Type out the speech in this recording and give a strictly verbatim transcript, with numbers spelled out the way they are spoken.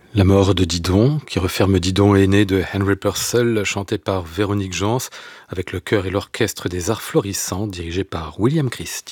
La mort de Didon, qui referme Didon est né de Henry Purcell, chanté par Véronique Jans, avec le chœur et l'orchestre des Arts Florissants, dirigé par William Christie.